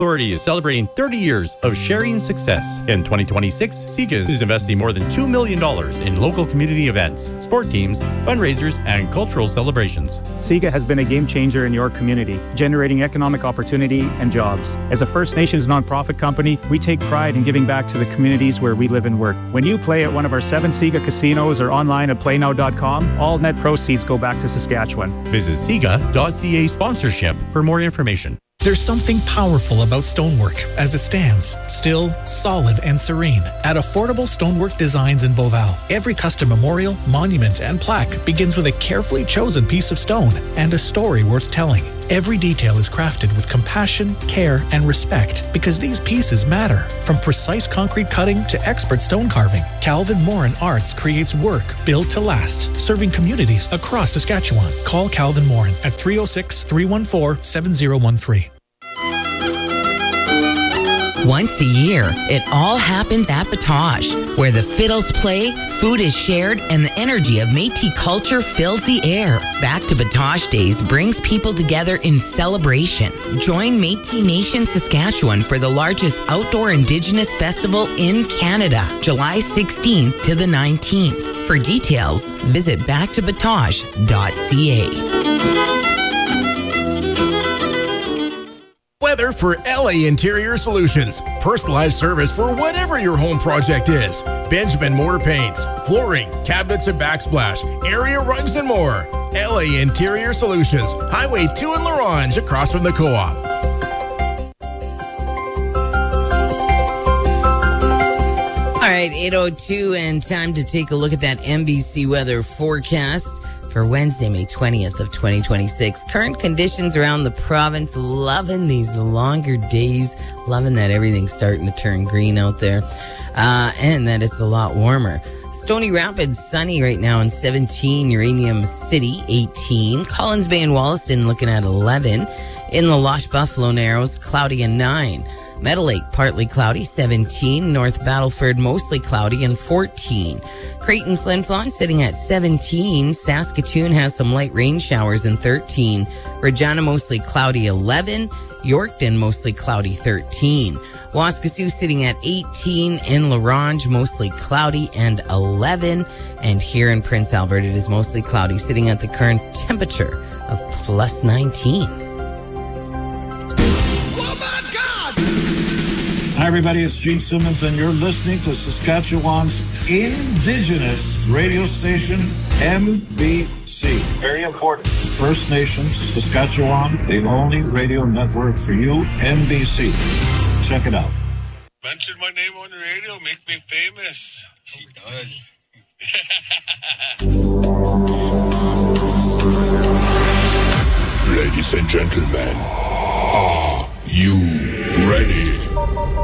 Authority is celebrating 30 years of sharing success. In 2026, SIGA is investing more than $2 million in local community events, sport teams, fundraisers, and cultural celebrations. SIGA has been a game changer in your community, generating economic opportunity and jobs. As a First Nations nonprofit company, we take pride in giving back to the communities where we live and work. When you play at one of our 7 SIGA casinos or online at playnow.com, all net proceeds go back to Saskatchewan. Visit SIGA.ca sponsorship for more information. There's something powerful about stonework as it stands, still, solid, and serene. At Affordable Stonework Designs in Beauval, every custom memorial, monument, and plaque begins with a carefully chosen piece of stone and a story worth telling. Every detail is crafted with compassion, care, and respect because these pieces matter. From precise concrete cutting to expert stone carving, Calvin Morin Arts creates work built to last, serving communities across Saskatchewan. Call Calvin Morin at 306-314-7013. Once a year, it all happens at Batoche, where the fiddles play, food is shared, and the energy of Métis culture fills the air. Back to Batoche Days brings people together in celebration. Join Métis Nation Saskatchewan for the largest outdoor Indigenous festival in Canada, July 16th to the 19th. For details, visit backtobatoche.ca. Weather for LA Interior Solutions. Personalized service for whatever your home project is. Benjamin Moore Paints, flooring, cabinets and backsplash, area rugs and more. LA Interior Solutions. Highway 2 in La Ronge, across from the Co-op. All right, 8:02 and time to take a look at that NBC weather forecast for Wednesday, May 20th of 2026. Current conditions around the province, loving these longer days, loving that everything's starting to turn green out there, and that it's a lot warmer. Stony Rapids, sunny right now in 17. Uranium City, 18. Collins Bay and Wollaston looking at 11. In La Loche, Buffalo Narrows, cloudy and 9. Meadow Lake, partly cloudy, 17. North Battleford, mostly cloudy, and 14. Creighton, Flin Flon sitting at 17. Saskatoon has some light rain showers and 13. Regina, mostly cloudy, 11. Yorkton, mostly cloudy, 13. Waskesiu sitting at 18. In La Ronge, mostly cloudy, and 11. And here in Prince Albert, it is mostly cloudy, sitting at the current temperature of plus 19. Hi, everybody. It's Gene Simmons, and you're listening to Saskatchewan's Indigenous radio station, MBC. Very important. First Nations, Saskatchewan, the only radio network for you, MBC. Check it out. Mention my name on the radio, make me famous. She does. Ladies and gentlemen, are you ready?